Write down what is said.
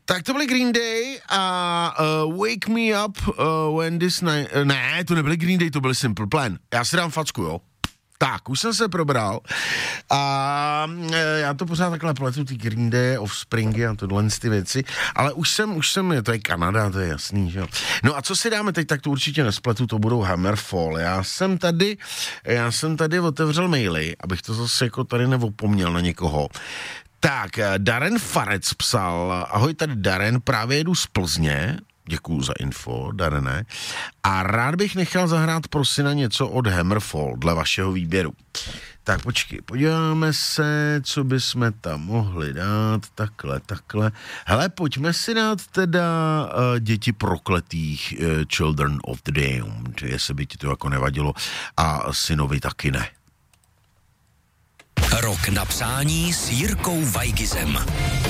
Tak to byly Green Day a Wake Me Up When This Night... Ne, to nebyly Green Day, to byly Simple Plan. Já si dám facku, jo. Tak, už jsem se probral a já to pořád takhle pletu, ty Green Day, Offspringy a tohle ty věci, ale už jsem, to je Kanada, to je jasný, že jo. No a co si dáme teď, tak to určitě nespletu, to budou Hammerfall. Já jsem tady otevřel maily, abych to zase jako tady neopomněl na někoho. Tak, Darren Farec psal, ahoj, tady Darren, právě jedu z Plzně, děkuju za info, Darene, a rád bych nechal zahrát pro syna něco od Hammerfall, dle vašeho výběru. Tak počkej, podíváme se, co bychom tam mohli dát, takhle. Hele, pojďme si dát teda Děti prokletých, Children of the Damned, jestli by ti to jako nevadilo, a synovi taky ne. Rok na přání s Jirkou Weigizem.